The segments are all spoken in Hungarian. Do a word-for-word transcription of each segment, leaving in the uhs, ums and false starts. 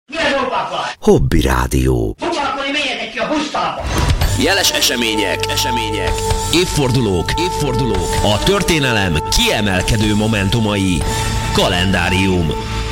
Mi az ópapa? Hobby Rádió. Hova akkor menjetek ki a busztalba? Jeles események, események, évfordulók, évfordulók, a történelem kiemelkedő momentumai. Kalendárium.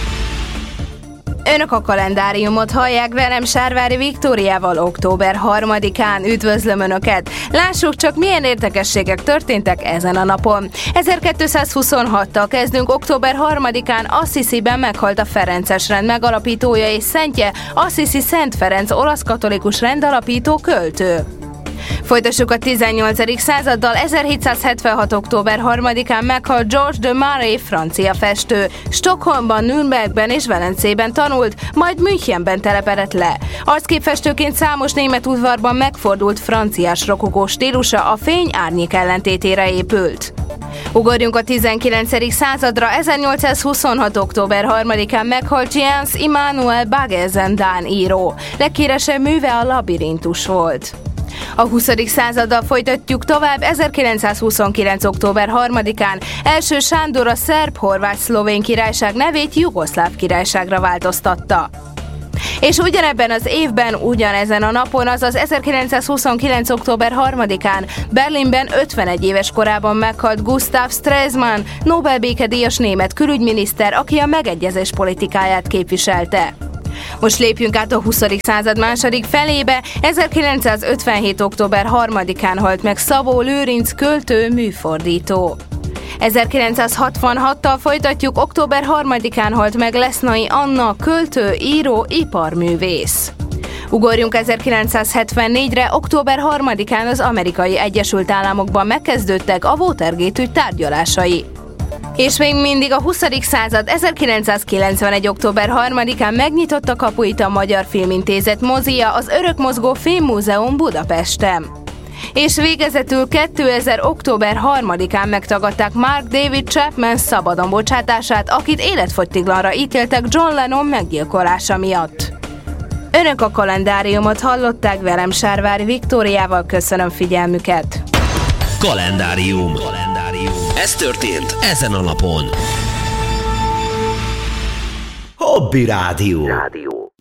Önök a kalendáriumot hallják, velem Sárvári Viktóriával október harmadikán. Üdvözlöm Önöket! Lássuk csak, milyen érdekességek történtek ezen a napon. ezerkétszázhuszonhattal kezdünk. Október harmadikán Assisiben meghalt a ferences rend megalapítója és szentje, Assisi Szent Ferenc, olasz katolikus rendalapító költő. Folytassuk a tizennyolcadik századdal. ezerhétszázhetvenhat. október harmadikán meghalt Georges de Marais, francia festő. Stockholmban, Nürnbergben és Velencében tanult, majd Münchenben telepedett le. Arcképfestőként számos német udvarban megfordult franciás rokokó stílusa a fény-árnyék ellentétére épült. Ugorjunk a tizenkilencedik századra. ezernyolcszázhuszonhat. október harmadikán meghalt Jens Immanuel Baggesen, dán író. Leghíresebb műve a Labirintus volt. A huszadik századdal folytatjuk tovább. ezerkilencszázhuszonkilenc. október harmadikán első Sándor a szerb-horvát-szlovén királyság nevét Jugoszláv királyságra változtatta. És ugyanebben az évben, ugyanezen a napon, azaz ezerkilencszázhuszonkilenc. október harmadikán Berlinben ötvenegy éves korában meghalt Gustav Stresemann, Nobel békedíjas német külügyminiszter, aki a megegyezés politikáját képviselte. Most lépjünk át a huszadik század második felébe. ezerkilencszázötvenhét. október harmadikán halt meg Szabó Lőrinc, költő, műfordító. ezerkilencszázhatvanhattal folytatjuk. október harmadikán halt meg Lesznai Anna, költő, író, iparművész. Ugorjunk ezerkilencszázhetvennégyre. október harmadikán az Amerikai Egyesült Államokban megkezdődtek a Watergate ügy tárgyalásai. És még mindig a huszadik század. ezerkilencszázkilencvenegy. október harmadikán megnyitotta kapuit a Magyar Filmintézet mozija, az Örökmozgó Filmmúzeum Budapesten. És végezetül kétezer. október harmadikán megtagadták Mark David Chapman szabadon bocsátását, akit életfogytiglanra ítéltek John Lennon meggyilkolása miatt. Önök a kalendáriumot hallották, velem Sárvári Viktóriával. Köszönöm figyelmüket! Kalendárium. Kalendárium. Ez történt ezen a napon. Hobby Rádió. Rádió.